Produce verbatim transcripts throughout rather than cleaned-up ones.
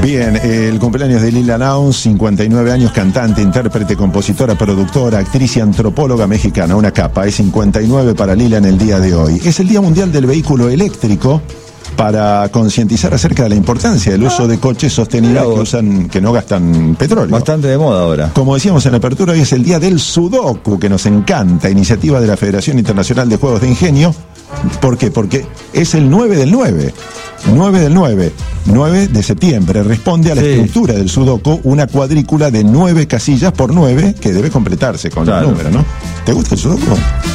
Bien, el cumpleaños de Lila Downs, cincuenta y nueve años, cantante, intérprete, compositora, productora, actriz y antropóloga mexicana. Una capa, es cincuenta y nueve para Lila en el día de hoy. Es el Día Mundial del Vehículo Eléctrico, para concientizar acerca de la importancia del uso de coches sostenibles que usan, que no gastan petróleo. Bastante de moda ahora. Como decíamos en la apertura, hoy es el Día del Sudoku, que nos encanta, iniciativa de la Federación Internacional de Juegos de Ingenio. ¿Por qué? Porque es el nueve del nueve. nueve del nueve. nueve de septiembre. Responde a la sí. estructura del Sudoku, una cuadrícula de nueve casillas por nueve que debe completarse con claro. el número, ¿no? ¿Te gusta el Sudoku?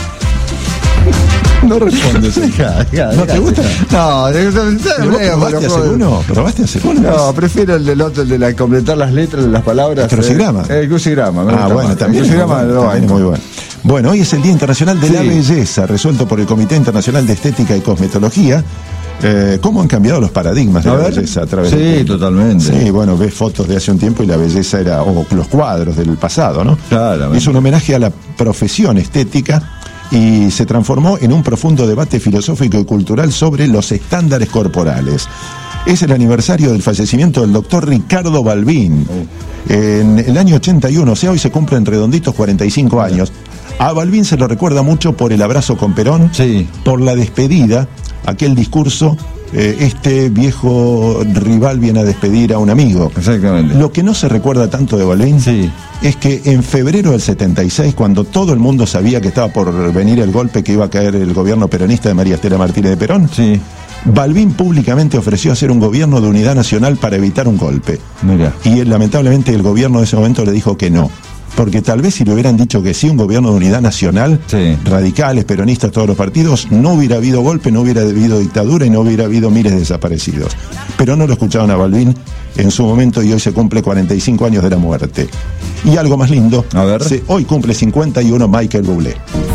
No respondes. Ja, ja, ¿No te gusta? No, ¿probaste a hacer uno? ¿Probaste a hacer uno? No, prefiero el del otro, el de la, completar las letras de las palabras. ¿El crucigrama? Eh, el crucigrama. Ah, bueno, más. también. El crucigrama es muy, bueno, también muy bueno. Bueno, hoy es el Día Internacional de sí. la Belleza, resuelto por el Comité Internacional de Estética y Cosmetología. Eh, ¿Cómo han cambiado los paradigmas de a la ver, belleza a través sí, de... Sí, totalmente. Sí, bueno, ves fotos de hace un tiempo y la belleza era, o los cuadros del pasado, ¿no? Claro. Es un homenaje a la profesión estética y se transformó en un profundo debate filosófico y cultural sobre los estándares corporales. Es el aniversario del fallecimiento del doctor Ricardo Balbín. Oh. En el año ochenta y uno, o sea, hoy se cumplen redonditos cuarenta y cinco años. A Balbín se lo recuerda mucho por el abrazo con Perón, sí. por la despedida, aquel discurso, eh, este viejo rival viene a despedir a un amigo. Exactamente. Lo que no se recuerda tanto de Balbín sí. es que en febrero del setenta y seis, cuando todo el mundo sabía que estaba por venir el golpe, que iba a caer el gobierno peronista de María Estela Martínez de Perón, sí. Balbín públicamente ofreció hacer un gobierno de unidad nacional para evitar un golpe. Mira. Y lamentablemente el gobierno de ese momento le dijo que no. Porque tal vez si le hubieran dicho que sí, un gobierno de unidad nacional, sí. radicales, peronistas, todos los partidos, no hubiera habido golpe, no hubiera habido dictadura y no hubiera habido miles de desaparecidos. Pero no lo escuchaban a Balbín en su momento y hoy se cumple cuarenta y cinco años de la muerte. Y algo más lindo, a ver. Se, hoy cumple cincuenta y uno Michael Bublé.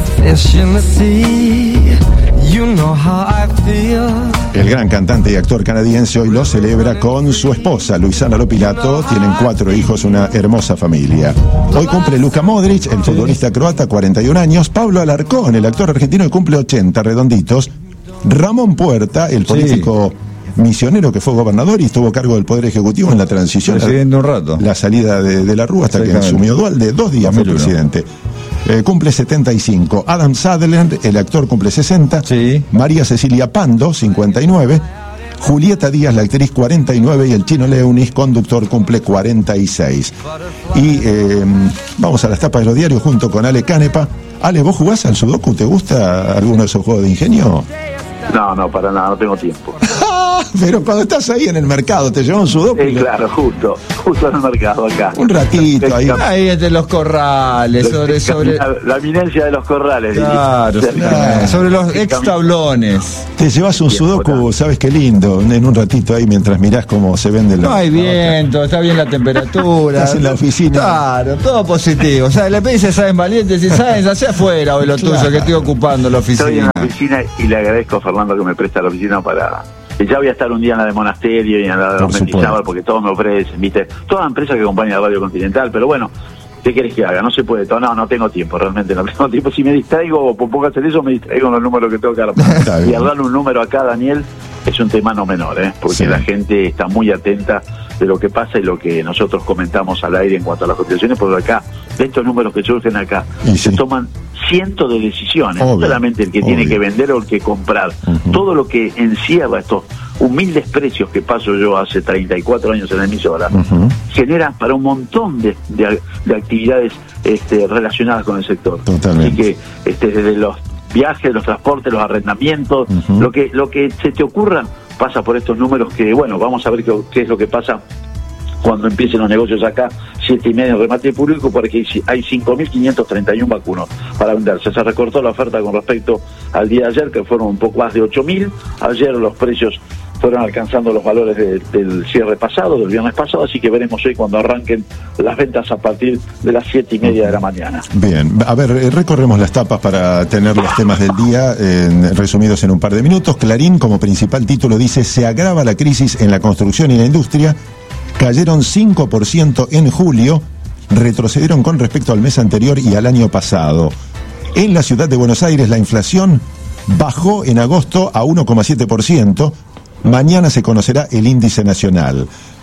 El gran cantante y actor canadiense hoy lo celebra con su esposa, Luisana Lopilato. Tienen cuatro hijos, una hermosa familia. Hoy cumple Luka Modric, el futbolista croata, cuarenta y un años. Pablo Alarcón, el actor argentino, que cumple ochenta, redonditos. Ramón Puerta, el político sí. misionero que fue gobernador y estuvo a cargo del Poder Ejecutivo en la transición. Presidente un rato. La salida de, de la Rúa hasta que asumió Dualde. Dos días fue presidente. Eh, cumple setenta y cinco. Adam Sutherland, el actor, cumple sesenta. Sí. María Cecilia Pando, cincuenta y nueve. Julieta Díaz, la actriz, cuarenta y nueve. Y el Chino Leunis, conductor, cumple cuarenta y seis. Y eh, vamos a las tapas de los diarios junto con Ale Canepa. Ale, ¿vos jugás al Sudoku? ¿Te gusta alguno de esos juegos de ingenio? No, no, para nada, no tengo tiempo. Pero cuando estás ahí en el mercado, te llevan un Sudoku. Sí, claro, justo, justo en el mercado acá. Un ratito ahí. Ahí entre los corrales, sobre, sobre... La, la eminencia de los corrales. Claro, claro. Sobre los ex tablones. Te llevas un Sudoku, sabes qué lindo, en un ratito ahí mientras mirás cómo se vende la... No hay viento, está bien la temperatura. Estás en la oficina. Claro, todo positivo. O sea, le pedís, ¿saben valientes? Si saben, hacia afuera hoy lo claro. tuyo, que estoy ocupando la oficina. Estoy en la oficina y le agradezco a Fernando que me presta la oficina para... Ya voy a estar un día en la de Monasterio y en la de los Mendizábal porque todos me ofrecen, ¿viste? Toda empresa que acompaña a Radio Continental, pero bueno, ¿qué querés que haga? No se puede todo. No, no tengo tiempo, realmente no tengo tiempo. Si me distraigo o pongo a hacer eso, me distraigo en los números que tengo que dar. Y hablar un número acá, Daniel, es un tema no menor, ¿eh? Porque sí. la gente está muy atenta de lo que pasa y lo que nosotros comentamos al aire en cuanto a las cotizaciones, porque acá, de estos números que surgen acá, y se sí. toman cientos de decisiones, obvio, no solamente el que obvio. tiene que vender o el que comprar, uh-huh. todo lo que encierra estos humildes precios que paso yo hace treinta y cuatro años en la emisora, uh-huh. generan para un montón de, de, de actividades este, relacionadas con el sector. Totalmente. Así que este, desde los viajes, los transportes, los arrendamientos, uh-huh. lo que lo que se te ocurra pasa por estos números que, bueno, vamos a ver qué, qué es lo que pasa cuando empiecen los negocios acá, siete y medio en remate público, porque hay cinco mil quinientos treinta y uno vacunos para venderse. Se recortó la oferta con respecto al día de ayer, que fueron un poco más de ocho mil. Ayer los precios fueron alcanzando los valores de, del cierre pasado, del viernes pasado, así que veremos hoy cuando arranquen las ventas a partir de las siete y media de la mañana. Bien, a ver, recorremos las tapas para tener los temas del día eh, resumidos en un par de minutos. Clarín, como principal título, dice: se agrava la crisis en la construcción y la industria. Cayeron cinco por ciento en julio, retrocedieron con respecto al mes anterior y al año pasado. En la ciudad de Buenos Aires la inflación bajó en agosto a uno coma siete por ciento. Mañana se conocerá el índice nacional.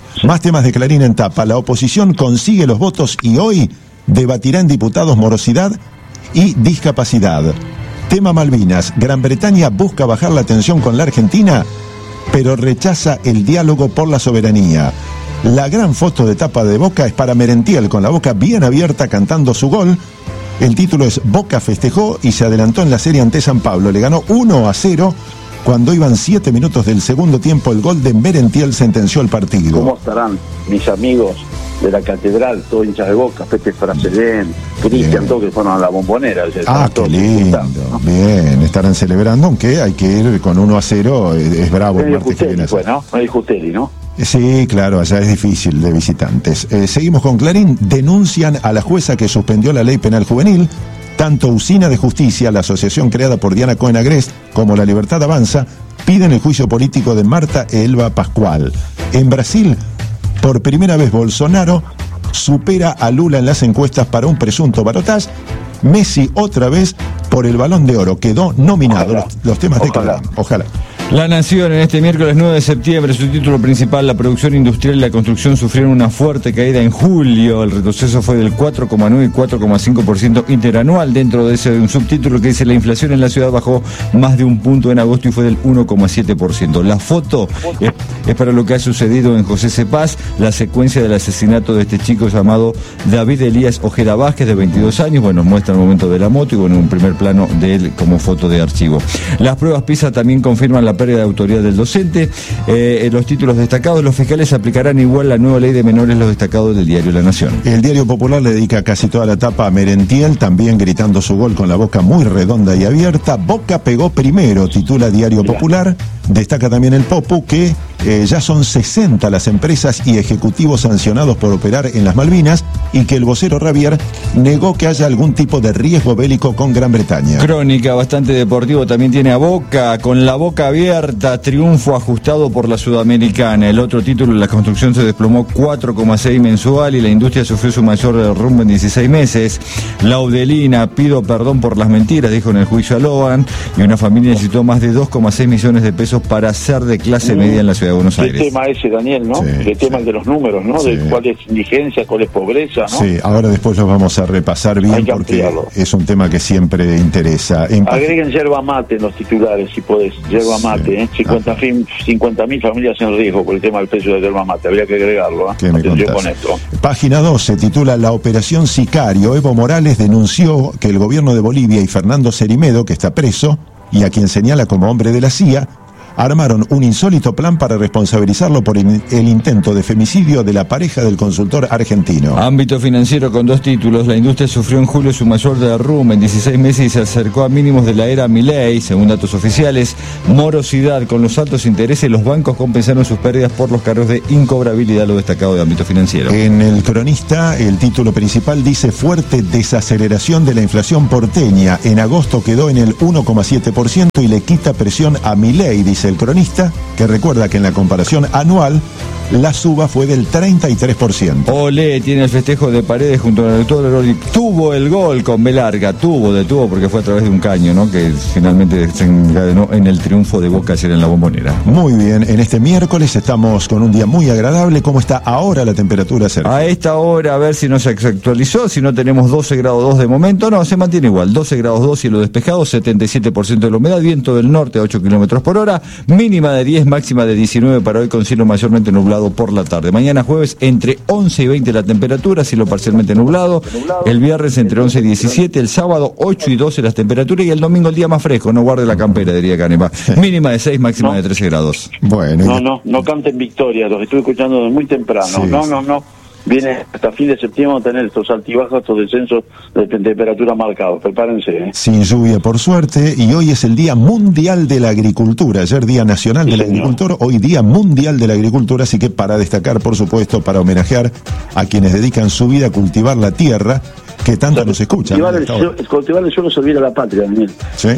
Sí. Más temas de Clarín en tapa. La oposición consigue los votos y hoy debatirá en diputados morosidad y discapacidad. Tema Malvinas. Gran Bretaña busca bajar la tensión con la Argentina, pero rechaza el diálogo por la soberanía. La gran foto de tapa de Boca es para Merentiel, con la boca bien abierta cantando su gol. El título es Boca festejó y se adelantó en la serie ante San Pablo. Le ganó uno a cero. Cuando iban siete minutos del segundo tiempo, el gol de Merentiel sentenció el partido. ¿Cómo estarán mis amigos de la catedral, todos hinchas de Boca, Pepe Fraselén, Cristian, todos que fueron a la Bombonera? Ah, qué lindo, ¿no? Bien, estarán celebrando, aunque hay que ir con uno a cero, es, es bravo el martes que viene. Bueno, no hay Justelli, ¿no? Sí, claro, allá es difícil de visitantes. Eh, seguimos con Clarín. Denuncian a la jueza que suspendió la ley penal juvenil. Tanto Usina de Justicia, la asociación creada por Diana Cohen Agrest, como La Libertad Avanza, piden el juicio político de Marta Elba Pascual. En Brasil, por primera vez Bolsonaro supera a Lula en las encuestas para un presunto balotaje. Messi otra vez por el Balón de Oro, quedó nominado. Los, los temas de Clarín. Ojalá. La Nación, en este miércoles nueve de septiembre, su título principal: la producción industrial y la construcción sufrieron una fuerte caída en julio. El retroceso fue del cuatro coma nueve y cuatro coma cinco por ciento interanual. Dentro de ese un subtítulo que dice: la inflación en la ciudad bajó más de un punto en agosto y fue del uno coma siete por ciento. La foto es, es para lo que ha sucedido en José Cepaz, la secuencia del asesinato de este chico llamado David Elías Ojeda Vázquez, de veintidós años. Bueno, muestra el momento de la moto y bueno, un primer plano de él como foto de archivo. Las pruebas PISA también confirman la pérdida de autoridad del docente. Eh, en los títulos destacados: los fiscales aplicarán igual la nueva ley de menores. Los destacados del diario La Nación. El Diario Popular le dedica casi toda la tapa a Merentiel, también gritando su gol con la boca muy redonda y abierta. Boca pegó primero, titula Diario Popular. Destaca también el Popu que eh, ya son sesenta las empresas y ejecutivos sancionados por operar en las Malvinas y que el vocero Ravier negó que haya algún tipo de riesgo bélico con Gran Bretaña. Crónica, bastante deportivo, también tiene a Boca, con la boca abierta, triunfo ajustado por la Sudamericana. El otro título: la construcción se desplomó cuatro coma seis mensual y la industria sufrió su mayor derrumbe en dieciséis meses. Laudelina: pido perdón por las mentiras, dijo en el juicio a Logan, y una familia necesitó más de dos coma seis millones de pesos para ser de clase media en la ciudad de Buenos Aires. ¿Qué tema ese, Daniel, no? Sí, ¿Qué tema sí. de los números, no? Sí. De cuál es indigencia, cuál es pobreza, ¿no? Sí, ahora después los vamos a repasar bien porque ampliarlo. Es un tema que siempre interesa. En Agreguen yerba mate en los titulares, si podés, yerba Sí. mate, ¿eh? cincuenta mil familias en riesgo por el tema del precio de yerba mate, habría que agregarlo, ¿eh? ¿Qué me Atención contás? con esto. Página doce titula La Operación Sicario. Evo Morales denunció que el gobierno de Bolivia y Fernando Cerimedo, que está preso y a quien señala como hombre de la C I A, armaron un insólito plan para responsabilizarlo por el, el intento de femicidio de la pareja del consultor argentino. Ámbito financiero con dos títulos: la industria sufrió en julio su mayor derrumbe en dieciséis meses y se acercó a mínimos de la era Milei, según datos oficiales. Morosidad: con los altos intereses, los bancos compensaron sus pérdidas por los cargos de incobrabilidad, lo destacado de ámbito financiero. En el Cronista, el título principal dice: fuerte desaceleración de la inflación porteña. En agosto quedó en el uno coma siete por ciento y le quita presión a Milei, dice el Cronista, que recuerda que en la comparación anual la suba fue del treinta y tres por ciento. Olé tiene el festejo de Paredes junto al autor y tuvo el gol con B larga, tuvo, detuvo porque fue a través de un caño, ¿no? Que finalmente se encadenó en el triunfo de Boca ayer en la Bombonera. Muy bien, en este miércoles estamos con un día muy agradable. ¿Cómo está ahora la temperatura, Sergio? A esta hora, a ver si no se actualizó, si no tenemos doce grados dos de momento, no, se mantiene igual, doce grados dos, cielo despejado, setenta y siete por ciento de la humedad, viento del norte a ocho kilómetros por hora, mínima de diez, máxima de diecinueve para hoy con cielo mayormente nublado por la tarde. Mañana jueves entre once y veinte la temperatura, cielo parcialmente nublado. El viernes entre once y diecisiete, el sábado ocho y doce las temperaturas y el domingo el día más fresco, no guarde la campera, diría Canepa. Mínima de seis, máxima No. de trece grados. Bueno, No, no, no canten victoria, los estoy escuchando desde muy temprano. Sí, no, sí. no, no. Viene hasta fin de septiembre, vamos a tener estos altibajos, estos descensos de temperatura marcados. Prepárense, ¿eh? sin lluvia por suerte, y hoy es el Día Mundial de la Agricultura. Ayer Día Nacional Sí, del señor. Agricultor, hoy Día Mundial de la Agricultura, así que para destacar, por supuesto, para homenajear a quienes dedican su vida a cultivar la tierra, que tanto nos escuchan. Cultivar ¿no? el, Hasta suelo- ahora. cultivar el suelo servir a la patria, Daniel. ¿Sí?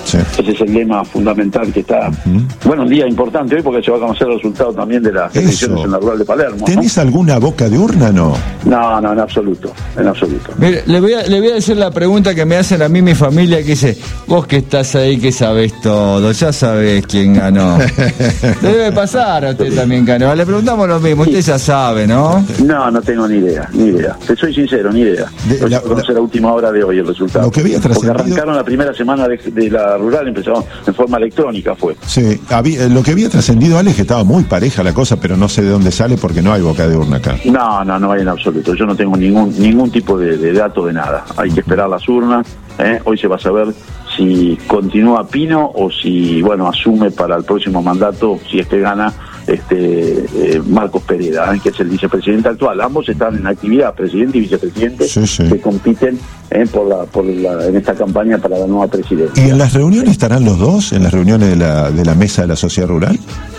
Sí. Ese es el lema fundamental que está. Uh-huh. Bueno, un día importante hoy porque se va a conocer el resultado también de las elecciones en la rural de Palermo. ¿Tenés ¿no? alguna boca de urna, no? No, no, en absoluto, en absoluto. Mire, le voy a, le voy a decir la pregunta que me hacen a mí mi familia, que dice, vos que estás ahí, que sabés todo, ya sabés quién ganó. Debe pasar a usted también, ganó. Le preguntamos lo mismo, usted ya sabe, ¿no? No, no tengo ni idea, ni idea. Te soy sincero, ni idea. Voy a conocer a última hora de hoy el resultado. Lo que había trascendido... Porque arrancaron la primera semana de, de la rural, empezaron en forma electrónica, fue. Sí, había, lo que había trascendido, Alex, que estaba muy pareja la cosa, pero no sé de dónde sale porque no hay boca de urna acá. No, no, no hay en absoluto. Yo no tengo ningún ningún tipo de, de dato de nada. Hay que esperar las urnas. ¿eh? Hoy se va a saber si continúa Pino o si, bueno, asume para el próximo mandato, si es que gana este eh, Marcos Pereira, ¿eh? que es el vicepresidente actual. Ambos están en actividad, presidente y vicepresidente, sí, sí. que compiten ¿eh? por la, por la, en esta campaña para la nueva presidencia. ¿Y en las reuniones estarán los dos? ¿En las reuniones de la, de la mesa de la sociedad rural?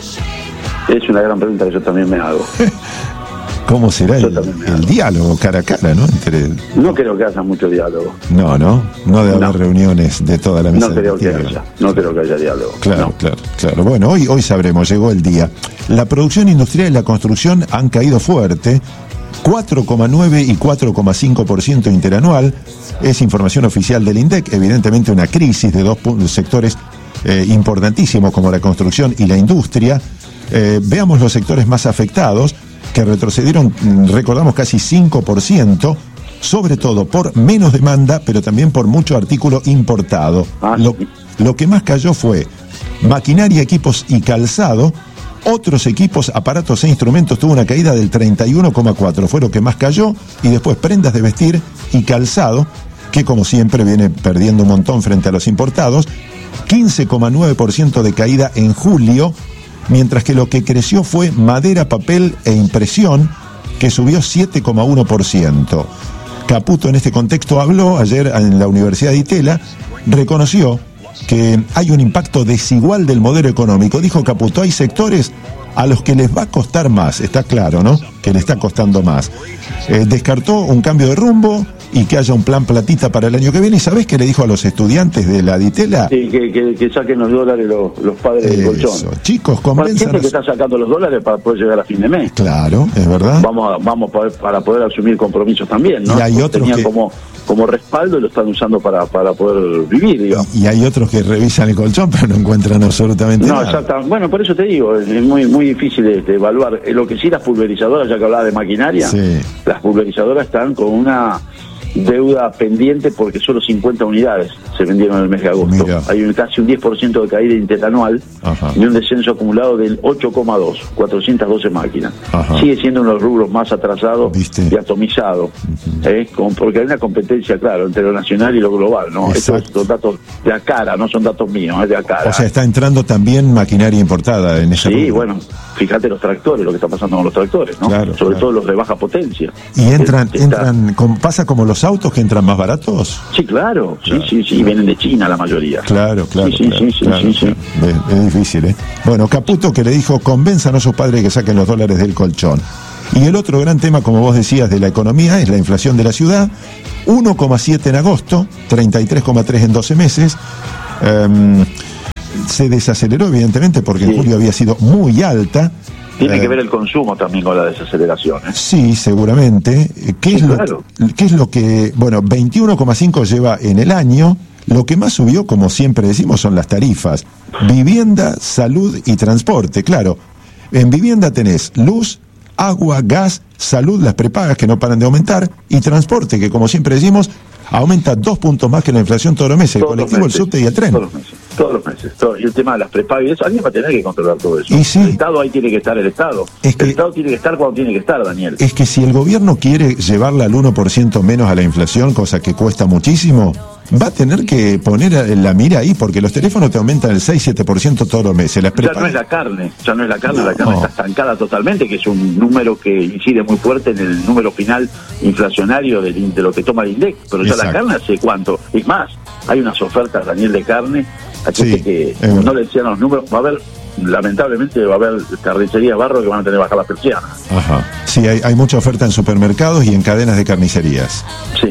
Es una gran pregunta que yo también me hago. ¿Cómo será el, el diálogo cara a cara, no? Entre... No creo que haya mucho diálogo. No, no, no debe no. haber reuniones de toda la mesa. No creo que haya, no creo que haya diálogo. Claro, no. claro, claro. Bueno, hoy, hoy sabremos, llegó el día. La producción industrial y la construcción han caído fuerte, cuatro coma nueve y cuatro coma cinco por ciento interanual. Es información oficial del INDEC, evidentemente una crisis de dos sectores eh, importantísimos como la construcción y la industria. Eh, veamos los sectores más afectados, que retrocedieron, recordamos, casi cinco por ciento, sobre todo por menos demanda, pero también por mucho artículo importado. Ah, lo, sí. lo que más cayó fue maquinaria, equipos y calzado. Otros equipos, aparatos e instrumentos tuvo una caída del treinta y uno coma cuatro, fue lo que más cayó, y después prendas de vestir y calzado, que como siempre viene perdiendo un montón frente a los importados, quince coma nueve por ciento de caída en julio, mientras que lo que creció fue madera, papel e impresión, que subió siete coma uno por ciento. Caputo en este contexto habló ayer en la Universidad de Itela, reconoció que hay un impacto desigual del modelo económico. Dijo Caputo, hay sectores a los que les va a costar más, está claro, ¿no? Que le está costando más. Eh, descartó un cambio de rumbo y que haya un plan platita para el año que viene. ¿Y sabés qué le dijo a los estudiantes de la Ditela? Sí, que, que, que saquen los dólares los, los padres del colchón. Chicos, convenzan. Hay gente que está sacando los dólares para poder llegar a fin de mes. Claro, es verdad. Vamos a, vamos a poder, para poder asumir compromisos también, ¿no? Y hay otros tenían que... como como respaldo y lo están usando para, para poder vivir, digamos. Y, y hay otros que revisan el colchón pero no encuentran absolutamente no, nada. No, exactamente. Bueno, por eso te digo, es muy muy difícil de, de evaluar. Lo que sí, las pulverizadoras, ya que hablaba de maquinaria, sí. Las pulverizadoras están con una deuda pendiente porque solo cincuenta unidades se vendieron en el mes de agosto. Mira. Hay un, casi un diez por ciento de caída interanual. Ajá. Y un descenso acumulado del ocho coma dos, cuatrocientas doce máquinas. Ajá. Sigue siendo uno de los rubros más atrasados ¿Viste? Y atomizados, uh-huh. ¿eh? Con, porque hay una competencia, claro, entre lo nacional y lo global, ¿no? Estos son datos de Acara, no son datos míos, es de Acara. O sea, está entrando también maquinaria importada en ese Sí, rubro. Bueno, fíjate los tractores, lo que está pasando con los tractores, ¿no? Claro, Sobre claro. todo los de baja potencia. Y entran, Está... entran, con, pasa como los autos que entran más baratos. Sí, claro, sí, claro. sí, sí, vienen de China la mayoría. Claro, claro. Sí, sí, claro, sí, sí, claro, sí, sí. claro. Es, es difícil, ¿eh? Bueno, Caputo que le dijo, convenzan a sus padres que saquen los dólares del colchón. Y el otro gran tema, como vos decías, de la economía es la inflación de la ciudad. uno coma siete en agosto, treinta y tres coma tres en doce meses. Um, se desaceleró, evidentemente, porque sí. en julio había sido muy alta. Tiene eh, que ver el consumo también con la desaceleración, ¿eh? Sí, seguramente. ¿Qué, sí, es lo, claro. ¿Qué es lo que...? Bueno, veintiuno coma cinco lleva en el año. Lo que más subió, como siempre decimos, son las tarifas. Vivienda, salud y transporte. Claro, en vivienda tenés luz, agua, gas, salud, las prepagas que no paran de aumentar, y transporte, que como siempre decimos, aumenta dos puntos más que la inflación todos los meses, todos el colectivo, meses, el subte y el tren. Todos los meses, todos los meses. Todo, y el tema de las prepagas y eso, alguien va a tener que controlar todo eso. Y sí, el Estado ahí tiene que estar, el Estado. Es que, el Estado tiene que estar cuando tiene que estar, Daniel. Es que si el gobierno quiere llevarla al uno por ciento menos a la inflación, cosa que cuesta muchísimo, va a tener que poner la mira ahí, porque los teléfonos te aumentan el seis siete por ciento todos los meses. Las ya no es la carne, ya no es la carne, no, la carne no. está estancada totalmente, que es un número que incide muy fuerte en el número final inflacionario de, de lo que toma el INDEC, pero ya Exacto. la carne hace cuánto. Es más, hay unas ofertas, Daniel, de carne, a gente sí, que eh, no le decían los números, va a haber, lamentablemente va a haber carnicerías barro que van a tener que bajar las persianas. Ajá. Sí, hay, hay mucha oferta en supermercados y en cadenas de carnicerías. Sí.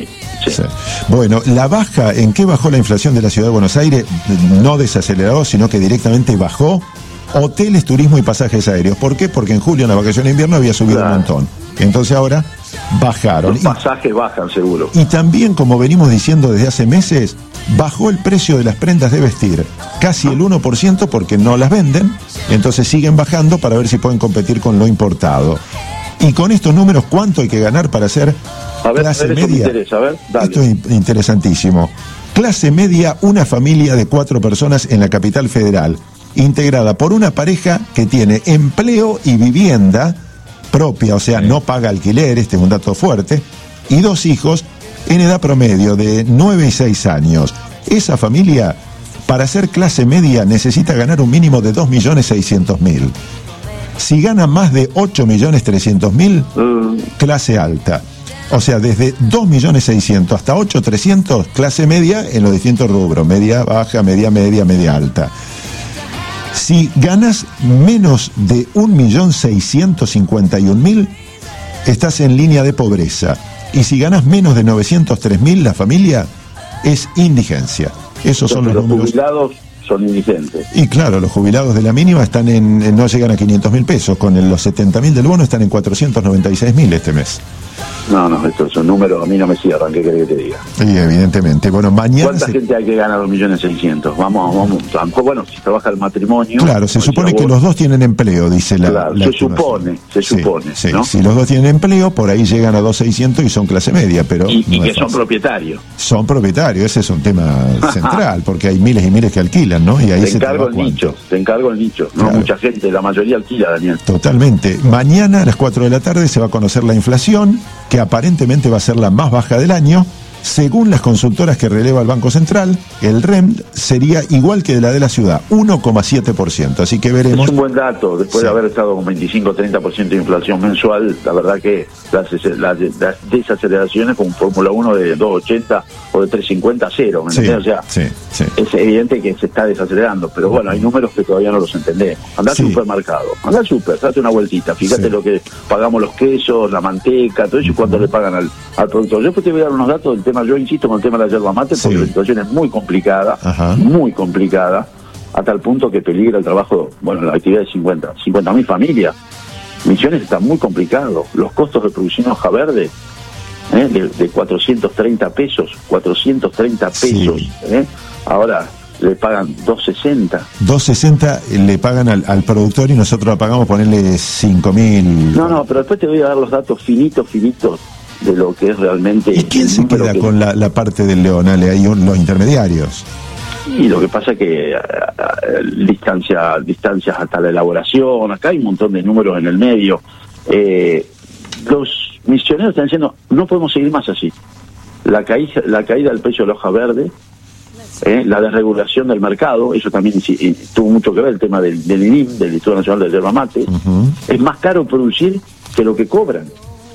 sí. Sí. Bueno, la baja, ¿en qué bajó la inflación de la Ciudad de Buenos Aires? No desaceleró, sino que directamente bajó hoteles, turismo y pasajes aéreos. ¿Por qué? Porque en julio, en la vacación de invierno, había subido claro. un montón. Entonces ahora bajaron. Los pasajes y, bajan seguro. Y también, como venimos diciendo desde hace meses, bajó el precio de las prendas de vestir. Casi el uno por ciento porque no las venden. Entonces siguen bajando para ver si pueden competir con lo importado. Y con estos números, ¿cuánto hay que ganar para ser a ver, clase a ver, media? Esto, me interesa, a ver, dale. Esto es interesantísimo. Clase media, una familia de cuatro personas en la capital federal, integrada por una pareja que tiene empleo y vivienda propia, o sea, no paga alquiler, este es un dato fuerte, y dos hijos en edad promedio de nueve y seis años. Esa familia, para ser clase media, necesita ganar un mínimo de dos millones seiscientos mil. Si gana más de ocho millones trescientos mil, clase alta. O sea, desde dos millones seiscientos hasta ocho millones trescientos, clase media en los distintos rubros, media baja, media media, media alta. Si ganas menos de un millón seiscientos cincuenta y un mil, estás en línea de pobreza. Y si ganas menos de novecientos tres mil, la familia es indigencia. Esos son los, los números. Jubilados son indigentes. Y claro, los jubilados de la mínima están en, en no llegan a quinientos mil pesos. Con el, los setenta mil del bono están en cuatrocientos noventa y seis mil este mes. No, no, estos son números, a mí no me cierran, ¿qué querés que te diga? Sí, evidentemente. Bueno, mañana... ¿Cuánta se... gente hay que ganar dos millones seiscientos? Vamos, vamos, tampoco, bueno, si trabaja el matrimonio... Claro, se supone vos... que los dos tienen empleo, dice la... Claro, la se supone, se sí, supone, sí. ¿no? Si los dos tienen empleo, por ahí llegan a dos millones seiscientos y son clase media, pero... Y, y no que son propietarios. Son propietarios, ese es un tema central, porque hay miles y miles que alquilan, ¿no? Y ahí te se encargo el nicho, te encargo el nicho. No, claro. Mucha gente, la mayoría alquila, Daniel. Totalmente. Mañana a las cuatro de la tarde se va a conocer la inflación, que aparentemente va a ser la más baja del año. Según las consultoras que releva el Banco Central, el R E M sería igual que la de la ciudad, uno coma siete por ciento. Así que veremos. Es un buen dato, después sí. de haber estado con veinticinco a treinta por ciento de inflación mensual, la verdad que las, las, las desaceleraciones con Fórmula uno de dos ochenta o de tres cincuenta a cero, ¿me sí, entiendes? O sea, sí, sí. es evidente que se está desacelerando, pero bueno, hay números que todavía no los entendemos. Andá sí. al supermercado, andá al super, date una vueltita, fíjate sí. lo que pagamos los quesos, la manteca, todo eso, y cuánto le pagan al, al productor. Yo después te voy a dar unos datos del tema, yo insisto con el tema de la yerba mate, porque sí. la situación es muy complicada, Ajá. muy complicada, a tal punto que peligra el trabajo, bueno, la actividad de cincuenta mil familias. Misiones está muy complicado, los costos de producción hoja verde, ¿eh? de, de cuatrocientos treinta pesos, cuatrocientos treinta pesos, sí. ¿eh? Ahora le pagan doscientos sesenta. doscientos sesenta le pagan al, al productor y nosotros pagamos ponerle cinco mil. No, no, pero después te voy a dar los datos finitos, finitos, de lo que es realmente... ¿Y quién se queda que... con la, la parte del leonal? Hay un, los intermediarios. Y lo que pasa es que uh, distancia, distancias hasta la elaboración, acá hay un montón de números en el medio. Eh, los misioneros están diciendo, no podemos seguir más así. La caída, la caída del precio de la hoja verde, eh, la desregulación del mercado, eso también sí, tuvo mucho que ver, el tema del, del I N I M, del Instituto Nacional de Yerba Mate. Uh-huh. Es más caro producir que lo que cobran.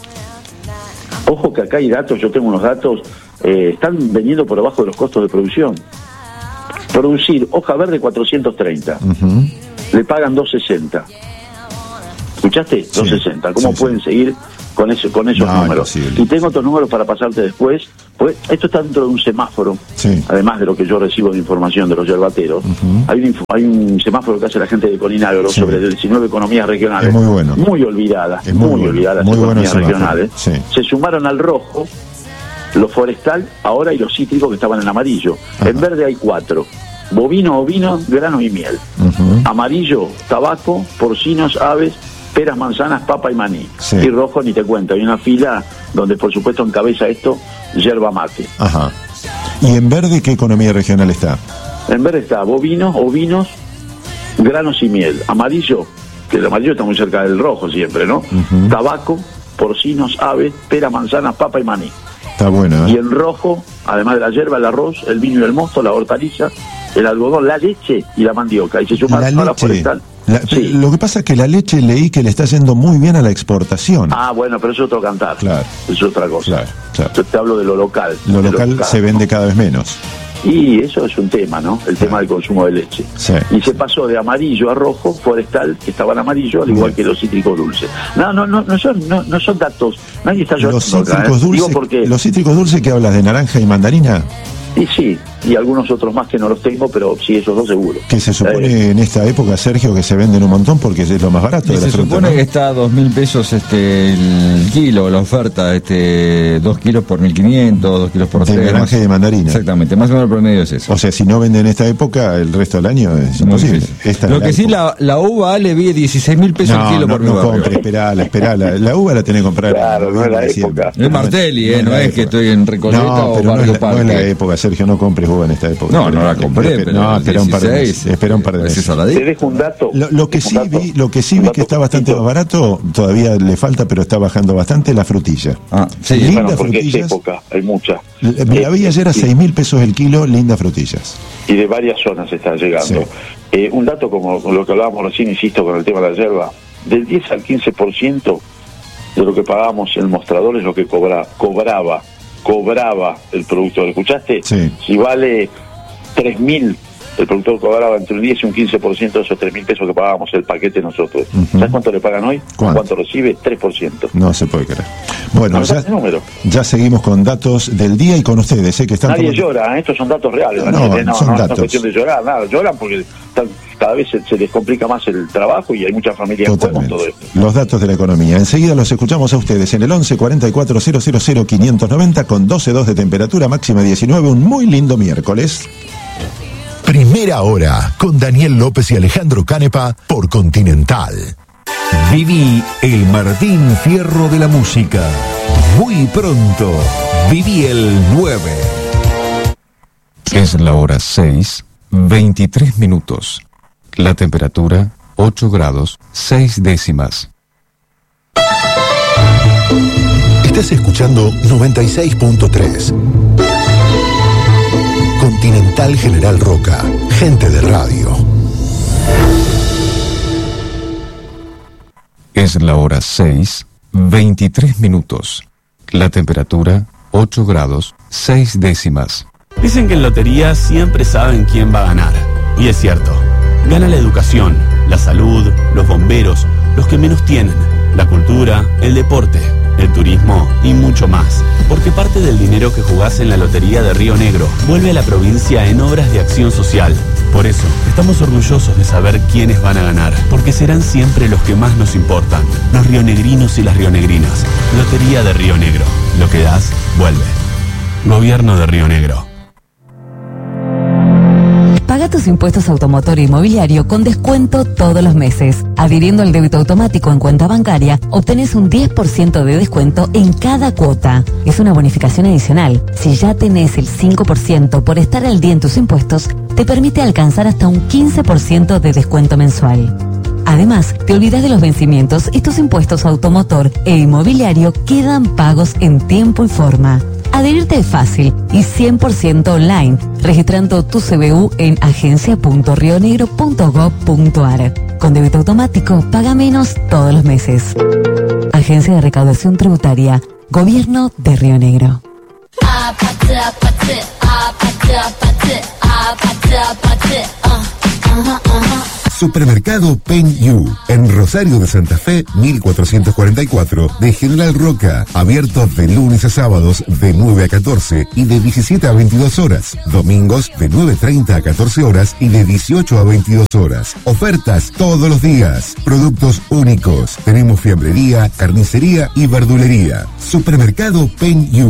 Ojo que acá hay datos, yo tengo unos datos, eh, están vendiendo por debajo de los costos de producción. Producir hoja verde cuatrocientos treinta, uh-huh. le pagan doscientos sesenta. ¿Escuchaste? Sí, doscientos sesenta. ¿Cómo sí, pueden sí. seguir con, eso, con esos no, números? Imposible. Y tengo otros números para pasarte después. Pues esto está dentro de un semáforo, sí. además de lo que yo recibo de información de los yerbateros. Uh-huh. Hay, un, hay un semáforo que hace la gente de Coninagro sí. sobre diecinueve economías regionales. Es muy bueno. Muy olvidadas, es muy, muy bueno. olvidadas muy economías bueno regionales. Sí. Se sumaron al rojo lo forestal ahora y los cítricos que estaban en amarillo. Ajá. En verde hay cuatro. Bovino, ovino, grano y miel. Uh-huh. Amarillo, tabaco, porcinos, aves, peras, manzanas, papa y maní. Sí. Y rojo ni te cuento. Hay una fila donde por supuesto encabeza esto yerba mate. Ajá. ¿Y en verde qué economía regional está? En verde está bovinos, ovinos, granos y miel. Amarillo, que el amarillo está muy cerca del rojo siempre, ¿no? Uh-huh. Tabaco, porcinos, aves, peras, manzanas, papa y maní. Está bueno, ¿eh? Y en rojo, además de la yerba, el arroz, el vino y el mosto, la hortaliza, el algodón, la leche y la mandioca. Y se suma la a la forestal. La, sí. Lo que pasa es que la leche leí que le está yendo muy bien a la exportación. Ah, bueno, pero es otro cantar. Claro. Es otra cosa. Claro, claro. Yo te hablo de lo local. Lo de local lo local se vende cada vez menos. Y eso es un tema, ¿no? El tema del consumo de leche. Sí. Y se pasó de amarillo a rojo, forestal, que estaba en amarillo, al igual que los cítricos dulces. No, no, no, no son, no, no son datos. Nadie está llorando. Los cítricos acá, ¿eh? dulces, Digo porque... los cítricos dulces que hablas de naranja y mandarina. Y sí, y algunos otros más que no los tengo, pero sí, esos dos seguro. Que se supone Eh, en esta época, Sergio, que se venden un montón porque es lo más barato Y de la se fruta, supone ¿no? que está a dos mil pesos este, el kilo, la oferta, este, dos kilos por mil quinientos, dos kilos por De tres. naranja más- y de mandarina. Exactamente, más o menos el promedio es eso. O sea, si no venden en esta época, el resto del año es Muy imposible. difícil. Esta Lo es que sí, época. la, la uva le vi dieciséis mil pesos No, el kilo no, por mi no barrio. compre, esperala, esperala. La uva la tenés que comprar. Claro, en no es la noviembre, diciembre. época. Es Martelli, eh, no la es que época. estoy en Recoleta No, o pero no Barrio es, la, no es Parque. la época, Sergio, no compres uva en esta época. No, no la compré, Espe- pero No, el espera un par de meses. dieciséis, Espera un par de parece meses. saladito. Te dejo un dato. Lo, lo que te sí dejo un dato. vi, lo que sí Un vi dato que está bastante más cortito. barato, todavía le falta, pero está bajando bastante, la frutilla. Ah, sí. Linda Bueno, porque es frutillas. época, hay muchas. La la vi ayer a Sí. seis mil pesos el kilo, lindas frutillas. Y de varias zonas está llegando. Sí. Eh, un dato como lo que hablábamos recién, insisto, con el tema de la yerba, del diez al quince por ciento de lo que pagábamos en el mostrador es lo que cobra, cobraba, cobraba el productor. ¿Escuchaste? Sí. Si vale tres mil, el productor cobraba entre un diez y un quince por ciento de esos tres mil pesos que pagábamos el paquete nosotros. Ujú. ¿Sabes cuánto le pagan hoy? ¿Cuánto? recibe? tres por ciento. No se puede creer. Bueno, ya, Ese número. ya seguimos con datos del día y con ustedes, sé que están Nadie tomando- llora, ¿eh? Estos son datos reales. No, No, no, son no, no datos. es cuestión de llorar, nada. Lloran porque están- cada vez se, se les complica más el trabajo y hay muchas familias en juego con todo Totalmente. esto. Los datos de la economía. Enseguida los escuchamos a ustedes en el once cuarenta y cuatro cero cero cero quinientos noventa con doce coma dos de temperatura, máxima diecinueve, un muy lindo miércoles. Primera hora con Daniel López y Alejandro Canepa por Continental. Viví el Martín Fierro de la música. Muy pronto, viví el nueve. Es la hora seis, veintitrés minutos. La temperatura, ocho grados, seis décimas. Estás escuchando noventa y seis punto tres. Continental General Roca, gente de radio. Es la hora seis, veintitrés minutos. La temperatura, ocho grados, seis décimas. Dicen que en lotería siempre saben quién va a ganar. Y es cierto. Gana la educación, la salud, los bomberos, los que menos tienen, la cultura, el deporte, el turismo y mucho más. Porque parte del dinero que jugás en la Lotería de Río Negro vuelve a la provincia en obras de acción social. Por eso, estamos orgullosos de saber quiénes van a ganar, porque serán siempre los que más nos importan, los rionegrinos y las rionegrinas. Lotería de Río Negro. Lo que das, vuelve. Gobierno de Río Negro. Paga tus impuestos automotor e inmobiliario con descuento todos los meses. Adhiriendo al débito automático en cuenta bancaria, obtenés un diez por ciento de descuento en cada cuota. Es una bonificación adicional. Si ya tenés el cinco por ciento por estar al día en tus impuestos, te permite alcanzar hasta un quince por ciento de descuento mensual. Además, te olvidas de los vencimientos y tus impuestos automotor e inmobiliario quedan pagos en tiempo y forma. Adherirte es fácil y cien por ciento online, registrando tu C B U en agencia punto rionegro punto gob punto ar. Con débito automático, paga menos todos los meses. Agencia de Recaudación Tributaria, Gobierno de Río Negro. Supermercado Pen You, en Rosario de Santa Fe, mil cuatrocientos cuarenta y cuatro, de General Roca, abierto de lunes a sábados de nueve a catorce y de diecisiete a veintidós horas, domingos de nueve treinta a catorce horas y de dieciocho a veintidós horas. Ofertas todos los días, productos únicos. Tenemos fiambrería, carnicería y verdulería. Supermercado Pen You.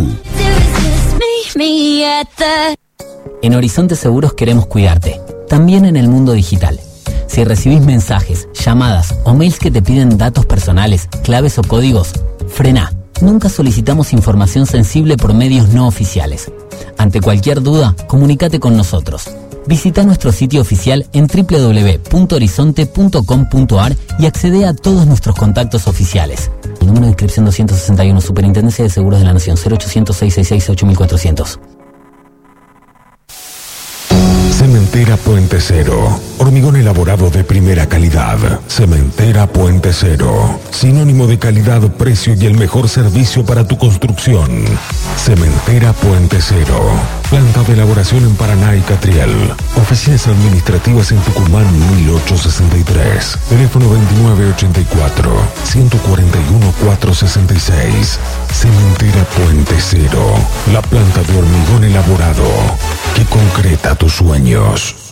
En Horizonte Seguros queremos cuidarte, también en el mundo digital. Si recibís mensajes, llamadas o mails que te piden datos personales, claves o códigos, frená. Nunca solicitamos información sensible por medios no oficiales. Ante cualquier duda, comunícate con nosotros. Visita nuestro sitio oficial en doble u doble u doble u punto horizonte punto com punto ar y accede a todos nuestros contactos oficiales. El número de inscripción doscientos sesenta y uno, Superintendencia de Seguros de la Nación, cero ochocientos, seiscientos sesenta y seis, ocho mil cuatrocientos. Cementerio Cementera Puente Cero. Hormigón elaborado de primera calidad. Cementera Puente Cero. Sinónimo de calidad, precio y el mejor servicio para tu construcción. Cementera Puente Cero. Planta de elaboración en Paraná y Catriel. Oficinas administrativas en Tucumán mil ochocientos sesenta y tres. Teléfono veintinueve ochenta y cuatro, ciento cuarenta y uno, cuatrocientos sesenta y seis. Cementera Puente Cero. La planta de hormigón elaborado que concreta tus sueños.